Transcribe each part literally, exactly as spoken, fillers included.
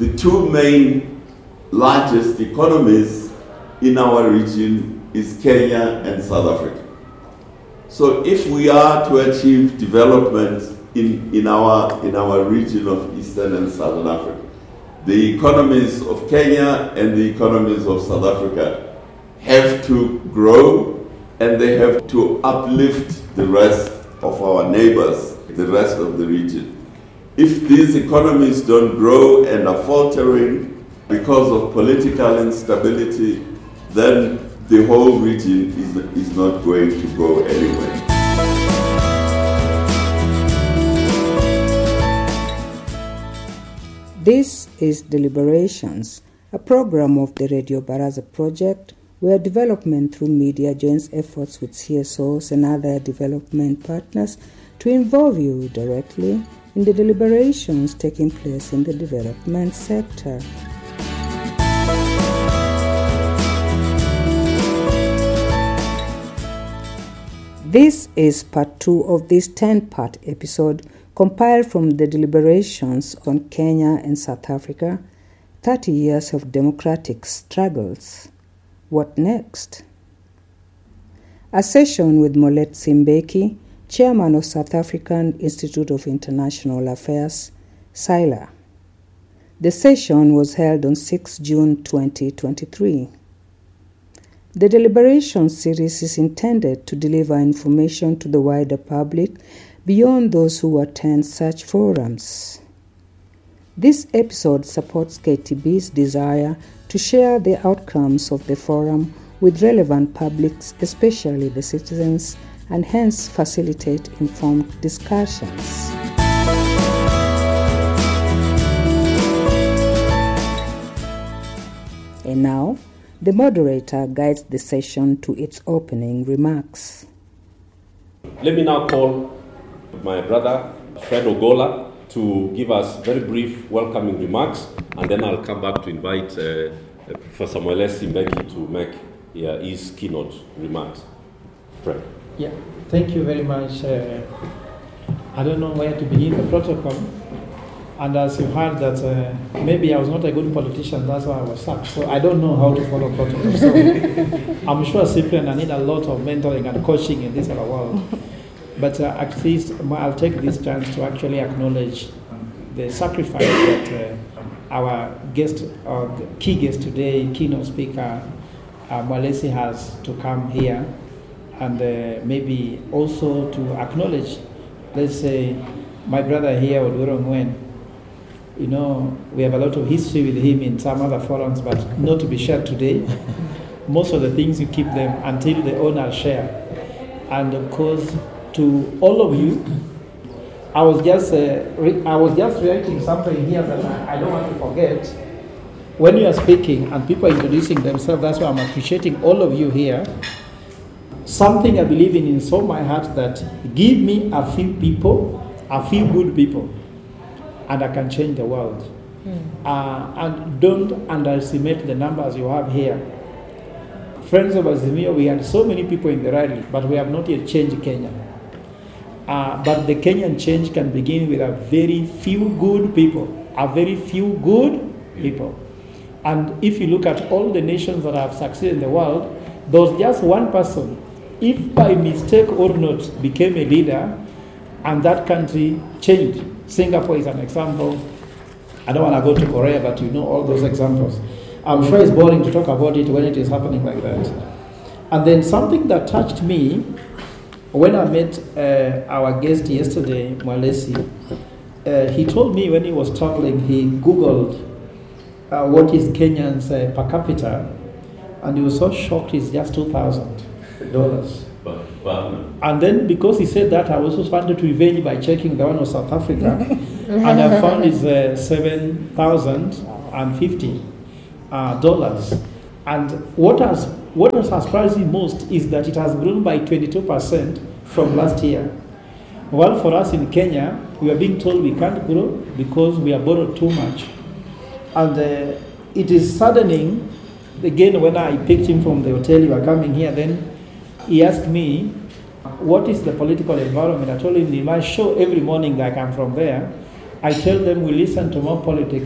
the two main largest economies in our region is Kenya and South Africa. So if we are to achieve development in, in, our, in our region of Eastern and Southern Africa, the economies of Kenya and the economies of South Africa have to grow, and they have to uplift the rest of our neighbors, the rest of the region. If these economies don't grow and are faltering because of political instability, then the whole region is, is not going to go anywhere. This is Deliberations, a program of the Radio Baraza project where development through media joins efforts with C S Os and other development partners to involve you directly in the deliberations taking place in the development sector. This is part two of this ten-part episode compiled from the deliberations on Kenya and South Africa, thirty years of democratic struggles. What next? A session with Moletsi Mbeki, chairman of South African Institute of International Affairs, SILA. The session was held on sixth of June twenty twenty-three. The deliberation series is intended to deliver information to the wider public beyond those who attend such forums. This episode supports K T B's desire to share the outcomes of the forum with relevant publics, especially the citizens, and hence facilitate informed discussions. And now, the moderator guides the session to its opening remarks. Let me now call my brother, Fred Ogola, to give us very brief welcoming remarks, and then I'll come back to invite uh, Professor Moletsi Mbeki to make uh, his keynote remarks. Fred. Yeah, thank you very much. Uh, I don't know where to begin the protocol, and as you heard that uh, maybe I was not a good politician, that's why I was sacked, so I don't know how to follow protocol. So I'm sure, Cyprian, I need a lot of mentoring and coaching in this other world. But uh, at least I'll take this chance to actually acknowledge the sacrifice that uh, our guest, our key guest today, keynote speaker, uh, Moletsi, has to come here, and uh, maybe also to acknowledge, let's say, my brother here, Oduro Ngwen. You know, we have a lot of history with him in some other forums, but not to be shared today. Most of the things you keep them until the owners share. And of course, to all of you, I was just uh, re- I was just writing something here that I, I don't want to forget. When you are speaking and people are introducing themselves, that's why I'm appreciating all of you here. Something I believe in in so my heart that give me a few people, a few good people, and I can change the world. Mm. Uh, and don't underestimate the numbers you have here. Friends of Azimio, we had so many people in the rally, but we have not yet changed Kenya. Uh, but the Kenyan change can begin with a very few good people, a very few good people. And if you look at all the nations that have succeeded in the world, there was just one person, if by mistake or not, became a leader, and that country changed. Singapore is an example. I don't want to go to Korea, but you know all those examples. I'm sure it's boring to talk about it when it is happening like that. And then something that touched me, when I met uh, our guest yesterday, Moletsi, uh, he told me when he was traveling, he Googled uh, what is Kenyan's uh, per capita, and he was so shocked it's just two thousand dollars. And then because he said that, I also wanted to revenge by checking the one of South Africa, and I found it's uh, seven thousand fifty dollars. And what has what has surprised me most is that it has grown by twenty-two percent from last year. Well, for us in Kenya, we are being told we can't grow because we are borrowed too much. And uh, it is saddening, again, when I picked him from the hotel, you are coming here, then he asked me, what is the political environment? I told him in my show every morning, like I'm from there, I tell them we listen to more politics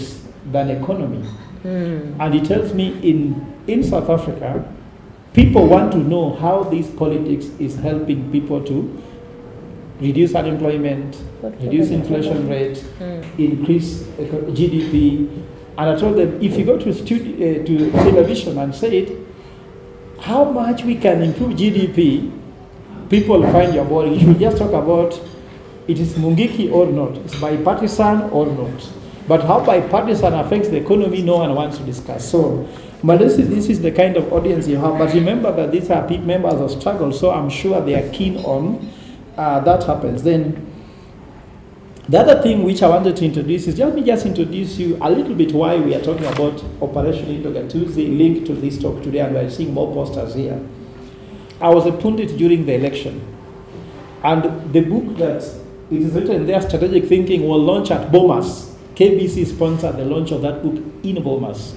than economy. Mm. And he tells me in, in South Africa, people want to know how this politics is helping people to reduce unemployment, reduce inflation rate, mm. increase G D P. And I told them, if you go to, studi- uh, to television and say it, how much we can improve G D P, people find you boring. You should just talk about it is Mungiki or not, it's bipartisan or not. But how bipartisan affects the economy, no one wants to discuss. So, but this is, this is the kind of audience you have. But remember that these are members of struggle, so I'm sure they are keen on uh, that happens. Then, the other thing which I wanted to introduce is, let me just introduce you a little bit why we are talking about Operation Indogatuzi linked to this talk today, and we're seeing more posters here. I was a pundit during the election, and the book that it is written there, Strategic Thinking, will launch at Bomas. K B C sponsored the launch of that book in Bomas.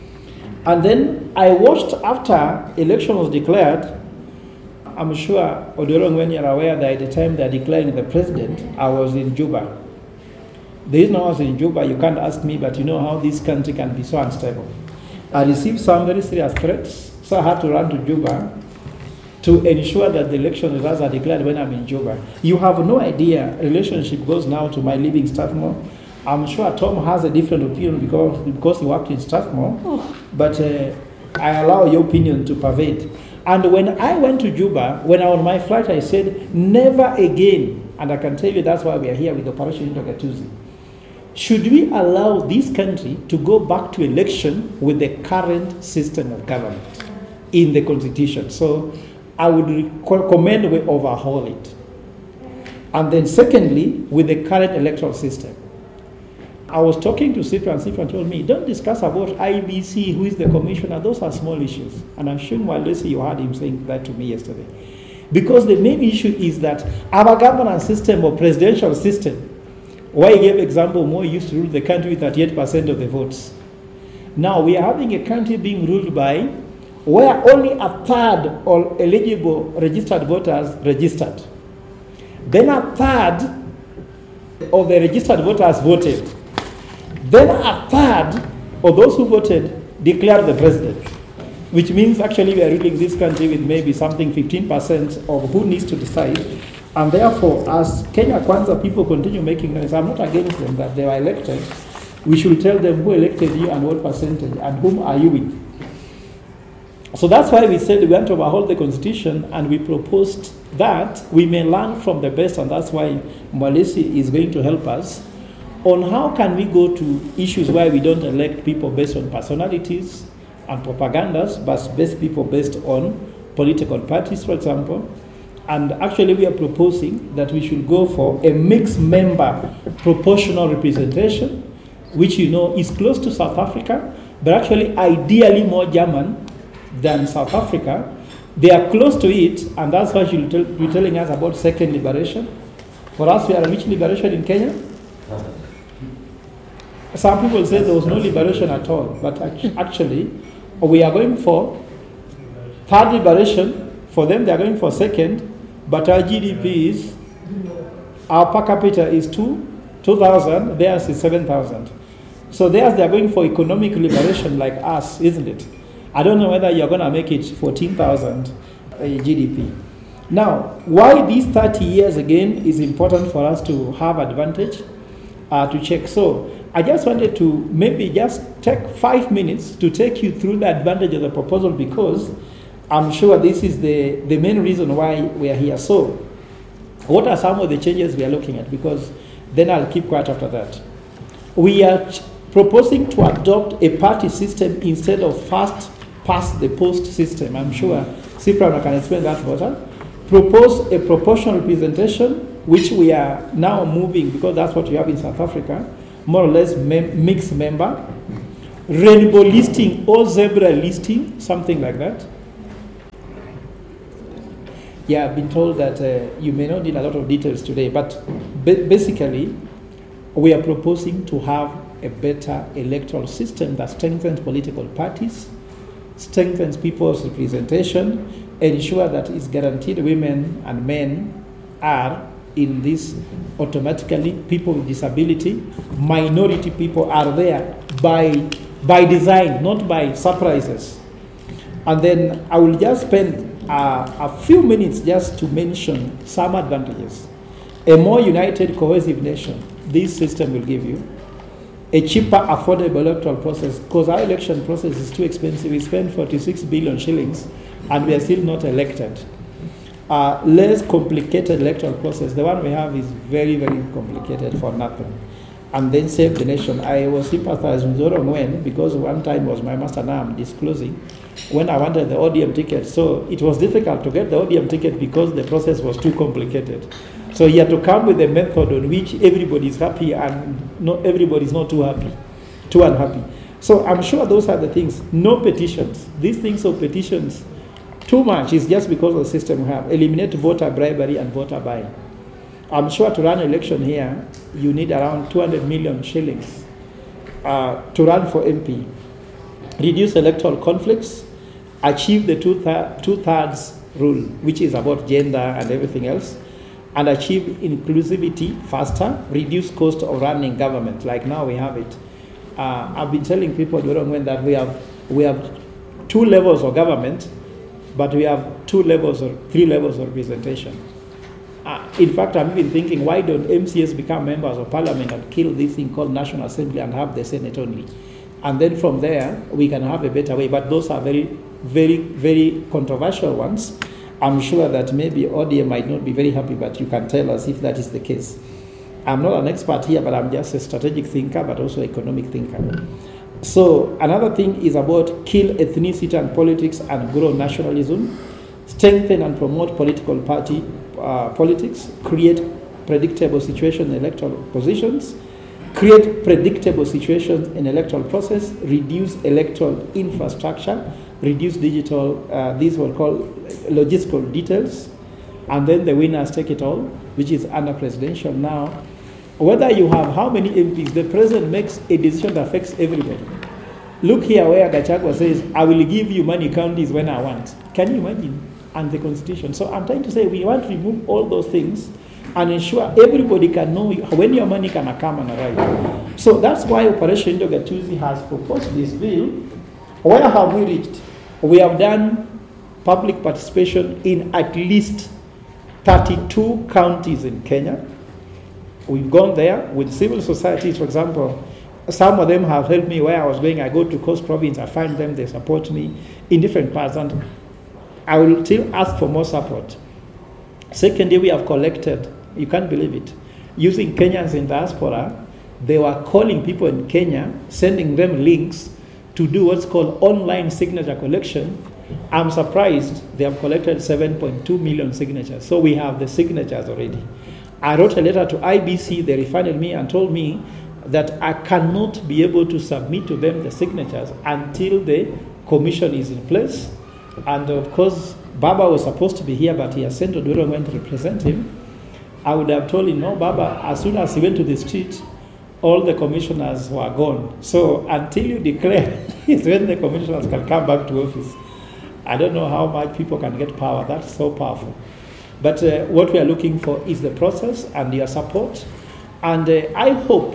And then I watched after election was declared. I'm sure, Odorong, when you're aware that at the time they're declaring the president, I was in Juba. The reason I was in Juba, you can't ask me, but you know how this country can be so unstable. I received some very serious threats, so I had to run to Juba to ensure that the election results are declared when I'm in Juba. You have no idea. Relationship goes now to my living Strathmore. I'm sure Tom has a different opinion because, because he worked in Strathmore, oh. but uh, I allow your opinion to pervade. And when I went to Juba, when I was on my flight, I said, never again, and I can tell you that's why we are here with Operation Indogatuzi, should we allow this country to go back to election with the current system of government in the constitution. So I would recommend we overhaul it. And then secondly, with the current electoral system. I was talking to Cyprian, and Cyprian told me, don't discuss about I B C, who is the commissioner, those are small issues. And I'm sure Mwalesi, you heard him saying that to me yesterday. Because the main issue is that our governance system or presidential system, why he gave example, Moi used to rule the country with thirty-eight percent of the votes. Now we are having a country being ruled by where only a third of eligible registered voters registered. Then a third of the registered voters voted. Then a third of those who voted declared the president, which means actually we are ruling this country with maybe something fifteen percent of who needs to decide. And therefore, as Kenya Kwanza people continue making noise, I'm not against them that they were elected. We should tell them who elected you and what percentage and whom are you with. So that's why we said we want to overhaul the constitution, and we proposed that we may learn from the best, and that's why Mwalesi is going to help us on how can we go to issues where we don't elect people based on personalities and propagandas, but best people based on political parties, for example. And actually we are proposing that we should go for a mixed member proportional representation, which you know is close to South Africa, but actually ideally more German than South Africa. They are close to it, and that's why you'll tell, you're telling us about second liberation. For us, we are which liberation in Kenya? Some people say there was no liberation at all, but actually, we are going for third liberation. For them, they are going for second, but our G D P is, our per capita is two, two thousand, theirs is seven thousand. So theirs, they are going for economic liberation like us, isn't it? I don't know whether you're going to make it fourteen thousand uh, G D P. Now, why these thirty years again is important for us to have advantage, uh, to check. So I just wanted to maybe just take five minutes to take you through the advantage of the proposal, because I'm sure this is the, the main reason why we are here. So what are some of the changes we are looking at? Because then I'll keep quiet after that. We are ch- proposing to adopt a party system instead of first past the post system. I'm sure Cyprian can explain that better. Propose a proportional representation, which we are now moving, because that's what we have in South Africa, more or less mem- mixed member. Rainbow listing or zebra listing, something like that. Yeah, I've been told that uh, you may not need a lot of details today, but ba- basically, we are proposing to have a better electoral system that strengthens political parties, strengthens people's representation, ensure that it's guaranteed women and men are in this automatically. People with disability, minority people are there by, by design, not by surprises. And then I will just spend uh, a few minutes just to mention some advantages. A more united, cohesive nation, this system will give you. A cheaper, affordable electoral process, because our election process is too expensive. We spend forty-six billion shillings and we are still not elected. Uh, less complicated electoral process. The one we have is very, very complicated for nothing. And then save the nation. I was sympathizing with Zoro Ngwen because one time was my master, now I'm disclosing, when I wanted the O D M ticket. So it was difficult to get the O D M ticket because the process was too complicated. So you have to come with a method on which everybody is happy and not everybody is not too happy, too unhappy. So I'm sure those are the things. No petitions. These things of petitions, too much is just because of the system we have. Eliminate voter bribery and voter buying. I'm sure to run an election here, you need around two hundred million shillings uh, to run for M P. Reduce electoral conflicts, achieve the two-thirds two-thirds rule, which is about gender and everything else, and achieve inclusivity faster, reduce cost of running government, like now we have it. Uh, I've been telling people that we have, we have two levels of government, but we have two levels or three levels of representation. Uh, in fact, I'm even thinking, why don't M C S become members of parliament and kill this thing called National Assembly and have the Senate only? And then from there, we can have a better way. But those are very, very, very controversial ones. I'm sure that maybe O D M might not be very happy, but you can tell us if that is the case. I'm not an expert here, but I'm just a strategic thinker, but also economic thinker. So another thing is about kill ethnicity and politics and grow nationalism, strengthen and promote political party uh, politics, create predictable situations in electoral positions, create predictable situations in electoral process, reduce electoral infrastructure, reduce digital, uh, these were called logistical details, and then the winners take it all, which is under presidential now. Whether you have how many M Ps, the president makes a decision that affects everybody. Look here where Gachagua says, I will give you money counties when I want. Can you imagine? And the constitution. So I'm trying to say we want to remove all those things and ensure everybody can know when your money can come and arrive. So that's why Operation Indogatuzi has proposed this bill. Where have we reached? We have done public participation in at least thirty-two counties in Kenya. We've gone there with civil societies, for example. Some of them have helped me where I was going. I go to Coast Province, I find them, they support me in different parts, and I will still ask for more support. Secondly, we have collected, you can't believe it, using Kenyans in diaspora. They were calling people in Kenya, sending them links to do what's called online signature collection. I'm surprised they have collected seven point two million signatures. So we have the signatures already. I wrote a letter to I B C, they refunded me and told me that I cannot be able to submit to them the signatures until the commission is in place. And of course, Baba was supposed to be here, but he has sent Oduro Ngwen to represent him. I would have told him, no, Baba, as soon as he went to the street, all the commissioners were gone. So until you declare is when the commissioners can come back to office. I don't know how much people can get power. That's so powerful. But uh, what we are looking for is the process and your support. And uh, I hope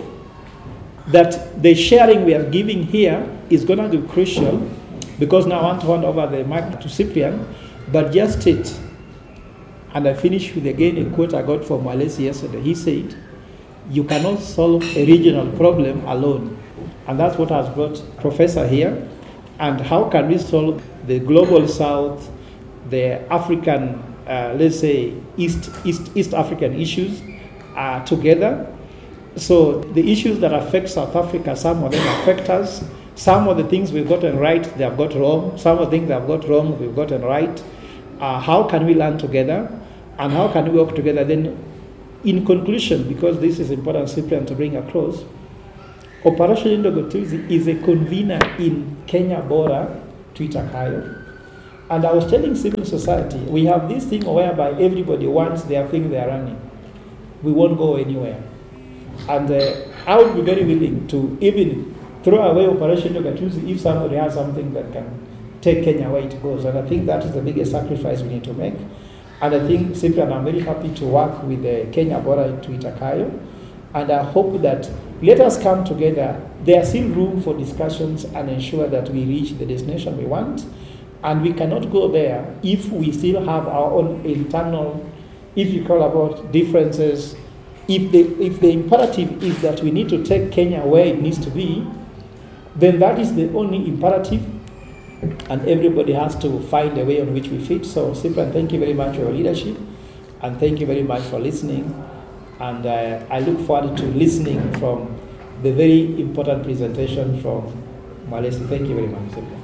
that the sharing we are giving here is going to be crucial, because now I want to hand over the mic to Cyprian, but just it. And I finish with again a quote I got from Walesi yesterday. He said, you cannot solve a regional problem alone. And that's what has brought Professor here. And how can we solve the global South, the African, uh, let's say, East, East, East African issues uh, together? So the issues that affect South Africa, some of them affect us. Some of the things we've gotten right, they have got wrong. Some of the things they have got wrong, we've gotten right. Uh, how can we learn together? And how can we work together? Then, in conclusion, because this is important, Cyprian, to bring across, Operation Indogatuzi is a convener in Kenya Bora, Twitakayo. And I was telling civil society, we have this thing whereby everybody wants their thing they are running. We won't go anywhere. And uh, I would be very willing to even throw away Operation Indogatuzi if somebody has something that can take Kenya where it goes. And I think that is the biggest sacrifice we need to make. And I think, Cyprian, I'm very happy to work with the Kenya border to Itakayo. And I hope that let us come together. There's still room for discussions and ensure that we reach the destination we want. And we cannot go there if we still have our own internal, if you call about differences. If the, if the imperative is that we need to take Kenya where it needs to be, then that is the only imperative, and everybody has to find a way on which we fit. So, Cyprian, thank you very much for your leadership, and thank you very much for listening. And uh, I look forward to listening from the very important presentation from Mwalesi. Thank you very much, Cyprian.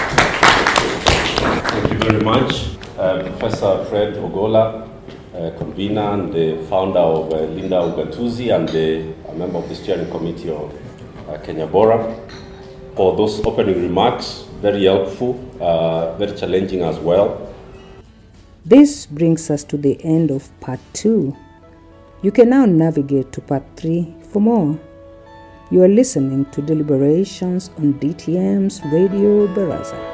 Thank you very much, uh, Professor Fred Ogola, uh, convener and the founder of uh, Linda Ugatuzi, and the, a member of the steering committee of uh, Kenya Bora, for those opening remarks. Very helpful, uh, very challenging as well. This brings us to the end of part two. You can now navigate to part three for more. You are listening to Deliberations on D T M's Radio Baraza.